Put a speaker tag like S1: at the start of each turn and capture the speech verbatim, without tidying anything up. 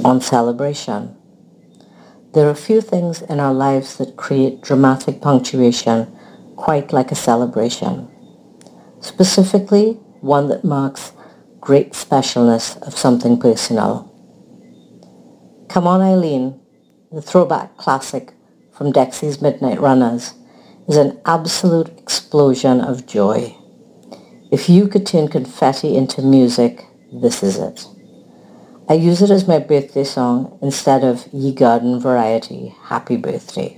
S1: on celebration. There are few things in our lives that create dramatic punctuation quite like a celebration, specifically one that marks great specialness of something personal. Come On Eileen, the throwback classic from Dexy's Midnight Runners, is an absolute explosion of joy. If you could turn confetti into music, this is it. I use it as my birthday song instead of Ye Garden Variety, Happy Birthday.